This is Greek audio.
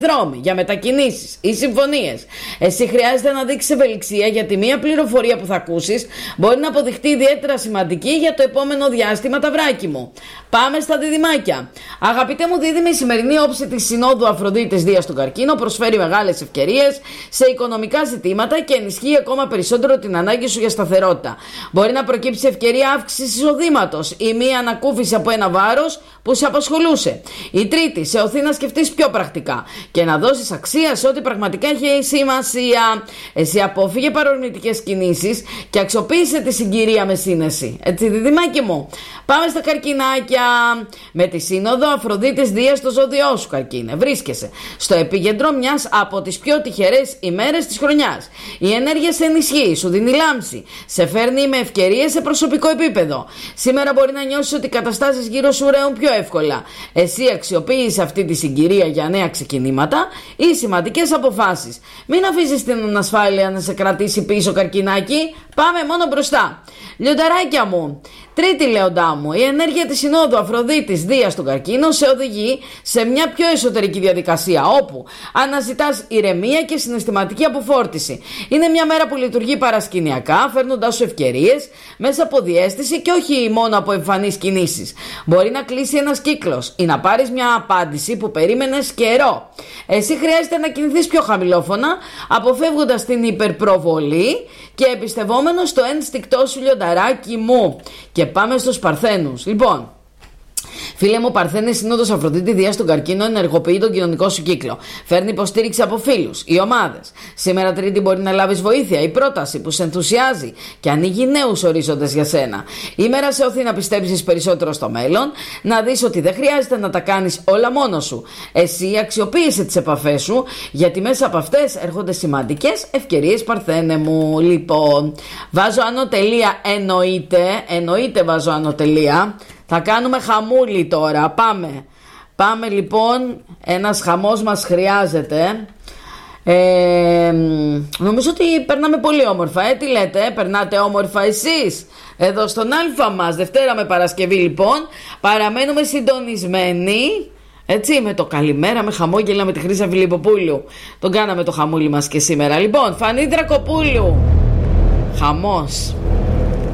δρόμοι, για μετακινήσεις ή συμφωνίες. Εσύ χρειάζεται να δείξεις ευελιξία, γιατί μία πληροφορία που θα ακούσεις μπορεί να αποδειχτεί ιδιαίτερα σημαντική για το επόμενο διάστημα, ταυράκι μου. Πάμε στα διδυμάκια. Αγαπητέ μου δίδυμη, η σημερινή όψη της Συνόδου Αφροδίτης Δίας στον Καρκίνο προσφέρει μεγάλες ευκαιρίες σε οικονομικά ζητήματα και ενισχύει ακόμα περισσότερο την ανάγκη σου για σταθερότητα. Μπορεί να προκύψει ευκαιρία αύξησης εισοδήματος ή μία ανακούφιση από ένα βάρος που σε απασχολούσε. Η Τρίτη σε οθεί να σκεφτείς πιο πρακτικά και να δώσεις αξία σε ό,τι πραγματικά έχει σημασία. Εσύ απόφυγε παρορμητικές κινήσεις και αξιοποίησε τη συγκυρία με σύνεση. Έτσι, διδυμάκι μου. Πάμε στα καρκινάκια. Με τη Σύνοδο Αφροδίτης Δίας στο ζώδιό σου, Καρκίνε, βρίσκεσαι στο επίκεντρο μιας από τις πιο τυχερές ημέρες της χρονιάς. Η ενέργεια σε ενισχύει, σου δίνει λάμψη, σε φέρνει με ευκαιρίες σε προσωπικό επίπεδο. Σήμερα μπορεί να νιώσεις ότι οι καταστάσεις γύρω σου ρέουν πιο εύκολα. Εσύ αξιοποίησε αυτή τη συγκυρία για νέα ξεκινήματα ή σημαντικές αποφάσεις. Μην αφήσεις την ανασφάλεια να σε κρατήσει πίσω, Καρκινάκι. Πάμε μόνο μπροστά. Λιονταράκια μου, Τρίτη Λεοντά μου, η ενέργεια της Συνόδου Αφροδίτης Δίας στον Καρκίνο σε οδηγεί σε μια πιο εσωτερική διαδικασία, όπου αναζητάς ηρεμία και συναισθηματική αποφόρτιση. Είναι μια μέρα που λειτουργεί παρασκηνιακά, φέρνοντάς σου ευκαιρίες μέσα από διαίσθηση και όχι μόνο από εμφανείς κινήσεις. Μπορεί να κλείσει ένας κύκλος ή να πάρεις μια απάντηση που περίμενες καιρό. Εσύ χρειάζεται να κινηθείς πιο χαμηλόφωνα, αποφεύγοντας την υπερπροβολή και εμπιστευόμενος στο ένστικτό σου, λιονταράκι μου. Και πάμε στους Παρθένους. Λοιπόν, φίλε μου Παρθένε, η Σύνοδος Αφροδίτη Δία στον Καρκίνο ενεργοποιεί τον κοινωνικό σου κύκλο. Φέρνει υποστήριξη από φίλους ή ομάδες. Σήμερα Τρίτη μπορεί να λάβεις βοήθεια ή πρόταση που σε ενθουσιάζει και ανοίγει νέους ορίζοντες για σένα. Η μέρα σε οθεί να πιστέψεις περισσότερο στο μέλλον, να δεις ότι δεν χρειάζεται να τα κάνεις όλα μόνος σου. Εσύ αξιοποίησε τις επαφές σου, γιατί μέσα από αυτές έρχονται σημαντικές ευκαιρίες, Παρθένε μου. Λοιπόν, βάζω άνω τελεία, εννοείται βάζω άνω τελεία. Θα κάνουμε χαμούλι τώρα. Πάμε λοιπόν. Ένας χαμός μας χρειάζεται. Νομίζω ότι περνάμε πολύ όμορφα. Τι λέτε, περνάτε όμορφα εσείς? Εδώ στον Αλφα μας, Δευτέρα με Παρασκευή λοιπόν, παραμένουμε συντονισμένοι. Έτσι, με το καλημέρα, με χαμόγελα, με τη Χρύσα Φιλιπποπούλου. Τον κάναμε το χαμούλι μας και σήμερα. Λοιπόν, Φανή Δρακοπούλου. Χαμός.